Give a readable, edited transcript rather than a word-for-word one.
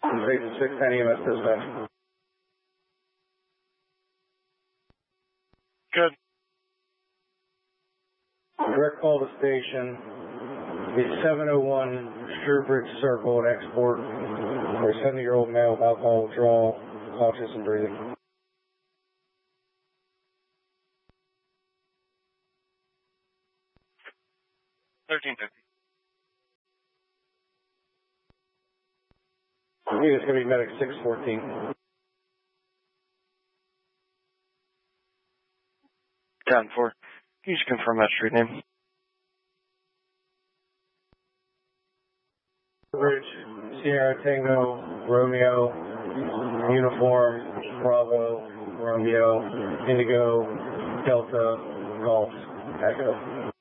Station 610 EMS dispatch. Good. Direct call to station. The 701 Sherbrooke Circle at Export for a 70-year-old male with alcohol withdrawal, conscious and breathing. 1350. It's going to be medic 614. 10-4. Can you just confirm that street name? Bridge, Sierra Tango, Romeo, Uniform, Bravo, Romeo, Indigo, Delta, Golf, Echo.